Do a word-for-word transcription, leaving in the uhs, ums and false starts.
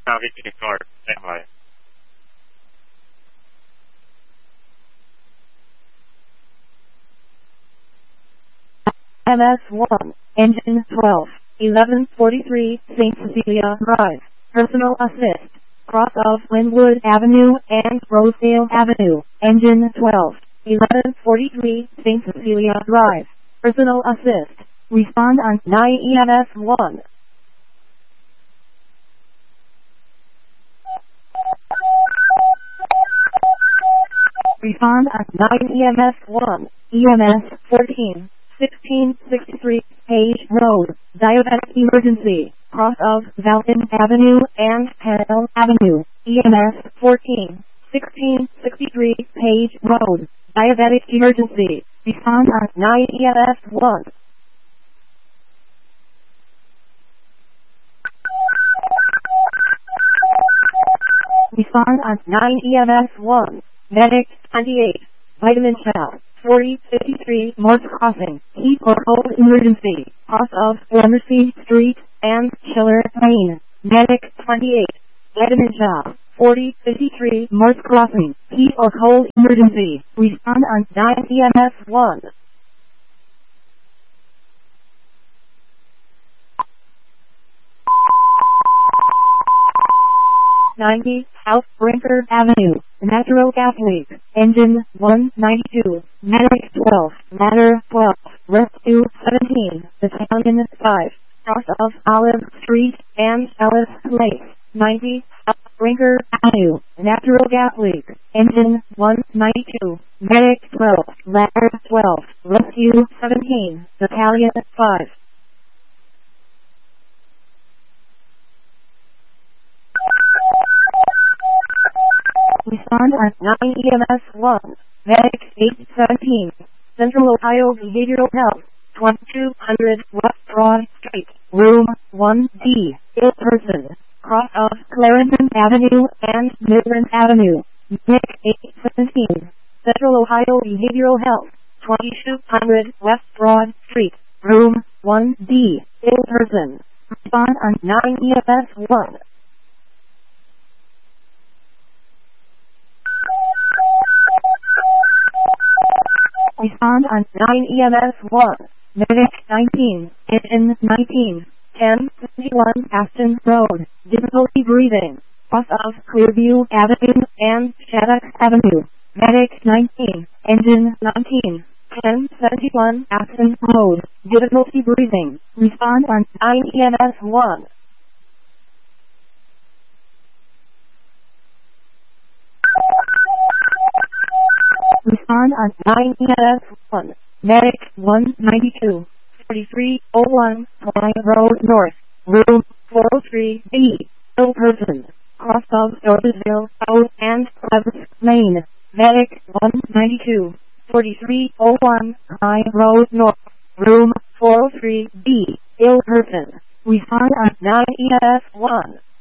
Copy to guard. Stand by. M S one, Engine twelve, eleven forty-three, Saint Cecilia Drive. Personal assist. Cross of Linwood Avenue and Rosedale Avenue. Engine twelve, eleven forty-three, Saint Cecilia Drive. Personal assist. Respond on nine E M S one. Respond on nine E M S one. E M S fourteen, sixteen sixty-three, Page Road. Diabetic emergency. Cross of Valton Avenue and Hannell Avenue. E M S fourteen, sixteen sixty-three, Page Road. Diabetic emergency. Respond on nine E M S one. Respond on nine E M S one. Medic twenty-eight. Vitamin Shell. forty fifty-three Morse Crossing. Heat or cold emergency. Cross of Gramercy Street and Schiller Lane. Medic twenty-eight. Vitamin Shell. forty fifty-three Morse Crossing. Heat or cold emergency. Respond on nine E M S one. ninety South Brinker Avenue. Natural gas leak. Engine one ninety-two. Medic twelve. Ladder twelve. Rescue seventeen. Battalion five. Cross of Olive Street and Ellis Place. ninety South Brinker Avenue. Natural gas leak. Engine one ninety-two. Medic twelve. Ladder twelve. Rescue seventeen. Battalion five. Respond on nine E M S one. Medic eight seventeen. Central Ohio Behavioral Health. twenty-two hundred West Broad Street. Room one D. Ill person. Cross of Clarendon Avenue and Midland Avenue. Medic eight seventeen. Central Ohio Behavioral Health. twenty-two hundred West Broad Street. Room one D. Ill person. Respond on nine E M S one. Respond on nine E M S one. Medic nineteen. Engine nineteen. ten fifty-one Aston Road. Difficulty breathing. Cross of Clearview Avenue and Shattuck Avenue. Medic nineteen. Engine nineteen. ten seventy-one Aston Road. Difficulty breathing. Respond on nine E M S one. Respond on nine E M S one. Medic one ninety-two. forty-three oh one Pine Road North. Room four oh three B. Ill person. Cross of Dorbesville South and Clevis Lane. Medic one ninety-two. forty-three oh one Pine Road North. Room four oh three B. Ill person. Respond on nine E M S one.